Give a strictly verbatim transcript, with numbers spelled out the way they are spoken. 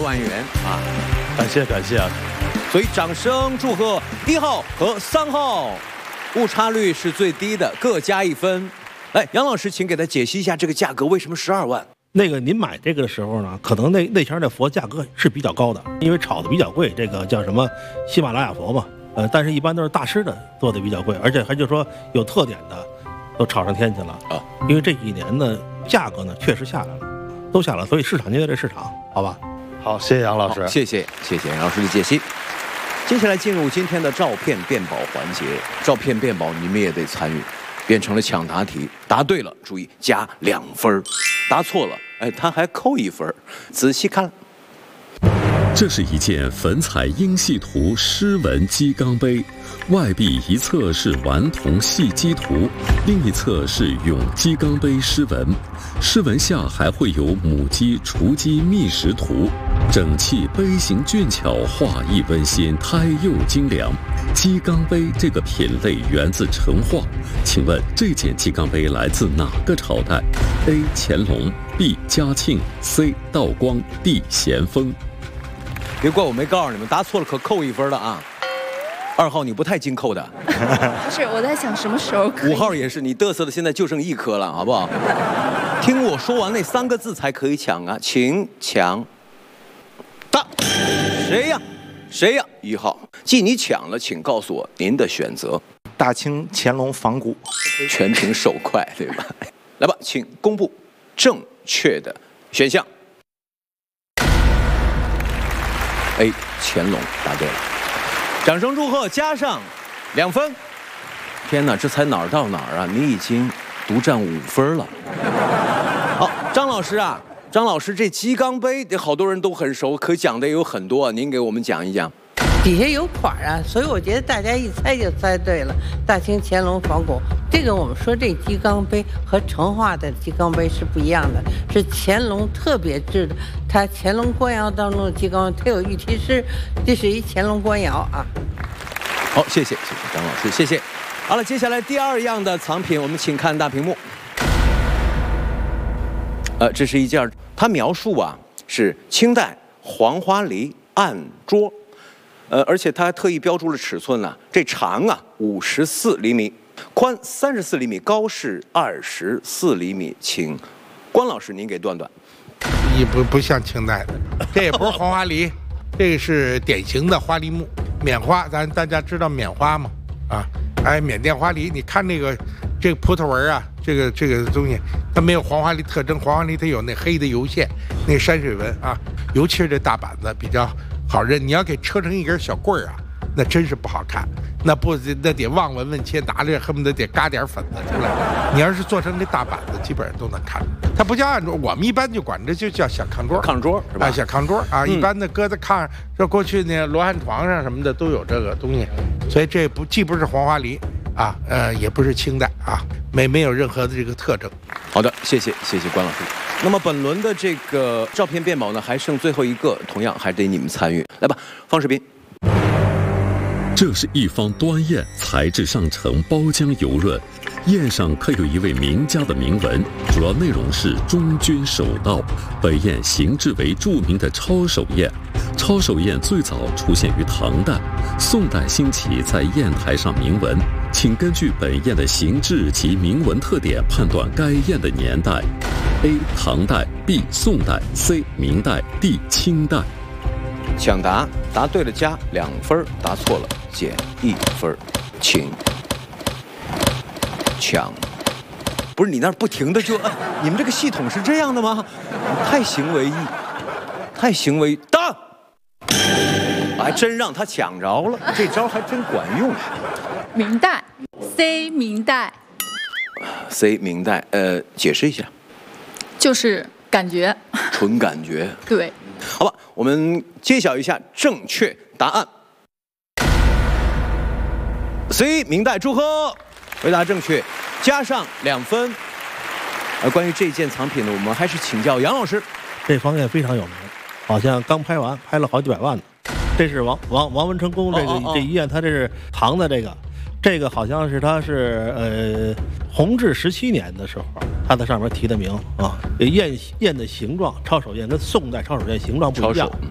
万元啊！ 感谢感谢啊！ 所以掌声祝贺一号和三号，误差率是最低的，各加一分。来，杨老师，请给他解析一下这个价格为什么十二万？ 那个您买这个的时候呢，可能那那前的佛价格是比较高的，因为炒的比较贵，这个叫什么喜马拉雅佛嘛，呃，但是一般都是大师的做的比较贵，而且还就说有特点的都炒上天去了啊。因为这几年呢，价格呢确实下来了，都下来了，所以市场就在这市场，好吧？ 好，谢谢杨老师， 谢谢谢谢杨老师的解析。接下来进入今天的照片辨宝环节，照片辨宝你们也得参与，变成了抢答题，答对了注意加两分，答错了哎他还扣一分。仔细看， 这是一件粉彩英系图诗文鸡缸杯，外壁一侧是顽童戏鸡图，另一侧是咏鸡缸杯诗文，诗文下还会有母鸡、雏鸡觅食图，整器杯形俊巧，画意温馨，胎釉精良。鸡缸杯这个品类源自成化，请问这件鸡缸杯来自哪个朝代 ？A. 乾隆 B. 嘉庆 C. 道光 D. 咸丰。 别怪我没告诉你们，答错了可扣一分的啊。二号你不太金扣的， 不是我在想什么时候可以。 五号也是，你嘚瑟的现在就剩一颗了，好不好？听我说完那三个字才可以抢啊，请抢答。谁呀？谁呀？一号，既你抢了，请告诉我您的选择。 大清乾隆仿古， 全凭手快，对吧？来吧，请公布正确的选项。A. 乾隆，答对了，掌声祝贺，加上两分。天哪，这才哪儿到哪儿啊？你已经独占五分了。好，张老师啊，张老师这鸡缸杯，好多人都很熟，可讲的也有很多啊，您给我们讲一讲。 底下有款啊，所以我觉得大家一猜就猜对了。大清乾隆仿古，这个我们说这鸡缸杯和成化的鸡缸杯是不一样的，是乾隆特别制的。它乾隆官窑当中的鸡缸，它有御题诗，这是一乾隆官窑啊。 好，谢谢谢谢张老师，谢谢。好了，接下来第二样的藏品，我们请看大屏幕。呃，这是一件，它描述啊是清代黄花梨案桌。呃，而且它还特意标注了尺寸呢、啊，这长啊五十四厘米，宽三十四厘米，高是二十四厘米。请关老师您给断断。 也不不像清代的，这也不是黄花梨，这个是典型的花梨木，缅花，咱大家知道缅花吗？啊，哎，缅甸花梨，你看这个这个葡萄纹啊，这个这个东西，它没有黄花梨特征，黄花梨它有那黑的油线，那山水纹啊，尤其是这大板子比较好认，你要给车成一根小棍儿啊，那真是不好看，那不那得望闻问切，拿着恨不得得嘎点粉子出来。你要是做成这大板子，基本上都能看。它不叫案桌，我们一般就管这就叫小炕桌。 炕桌是吧？ 啊，小炕桌啊， 嗯、 一般的搁在炕上，这过去那罗汉床上什么的都有这个东西，所以这不既不是黄花梨啊，呃，也不是清代啊，没没有任何的这个特征。 好的，谢谢谢谢关老师。那么本轮的这个照片辨宝呢，还剩最后一个，同样还得你们参与。来吧，方世斌。 这是一方端砚，材质上乘，包浆油润，砚上刻有一位名家的铭文，主要内容是忠君守道。本砚形制为著名的抄手砚，抄手砚最早出现于唐代，宋代兴起在砚台上铭文。请根据本砚的形制及铭文特点判断该砚的年代 ：A. 唐代 B. 宋代 C. 明代 D. 清代。 抢答，答对了加两分，答错了减一分，请抢。不是你那儿不停的就，你们这个系统是这样的吗？太行为艺，太行为答，还真让他抢着了，这招还真管用。 明代 C 明代 C 明代，呃，解释一下， 就是感觉， 纯感觉。 对。 好吧，我们揭晓一下正确答案。C 明代，祝贺，回答正确，加上两分。而关于这件藏品呢，我们还是请教杨老师。 这方面非常有名，好像刚拍完，拍了好几百万呢。这是王王王文成公这个哦哦哦这一砚，它这是唐的这个。这个好像是他是呃弘治十七年的时候，他在上面提的名啊。砚砚的形状，抄手砚跟宋代抄手砚形状不一样